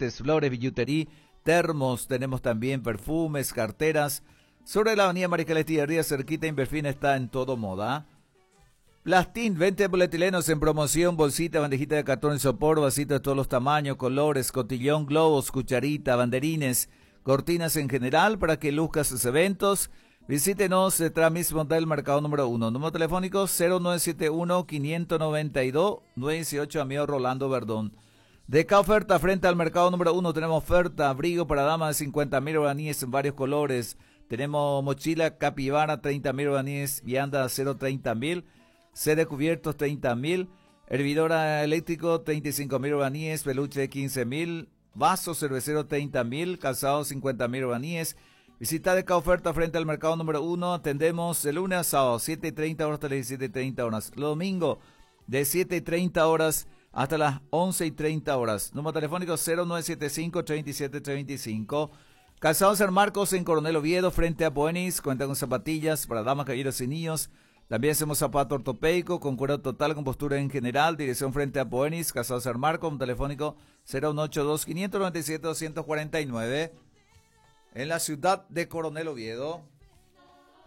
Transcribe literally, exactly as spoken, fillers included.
aretes, flores, billutería, termos, tenemos también perfumes, carteras. Sobre la avenida Mariscal Estigarría, cerquita, Inverfin está en todo moda. Plastín, veinte polietilenos en promoción, bolsita, bandejita de cartón y sopor, vasitos de todos los tamaños, colores, cotillón, globos, cucharita, banderines, cortinas en general para que luzca sus eventos. Visítenos detrás mismo del mercado número uno. Número telefónico cero nueve siete uno, cinco nueve dos, nueve uno ocho, amigo Rolando Verdón. De cada oferta frente al mercado número uno tenemos oferta, abrigo para damas de cincuenta mil guaraníes en varios colores. Tenemos mochila capibara treinta mil guaraníes, vianda cero treinta mil. C de cubiertos treinta mil, hervidora eléctrico treinta y cinco mil guaraníes, peluche quince mil, vaso cervecero treinta mil, calzado cincuenta mil guaraníes. Visita de cada oferta frente al mercado número uno. Atendemos de lunes a sábado, siete y treinta horas hasta las diecisiete y treinta horas. Los domingos, de siete y treinta horas hasta las once y treinta horas. Número telefónico cero nueve siete cinco, treinta y siete treinta y cinco. Calzado San Marcos en Coronel Oviedo, frente a Buenis. Cuenta con zapatillas para damas, caballeros y niños. También hacemos zapato ortopédico con cuero total, con postura en general. Dirección frente a Poenis, Casado San Marcos, un telefónico cero uno ocho dos, cinco nueve siete, dos cuatro nueve. En la ciudad de Coronel Oviedo.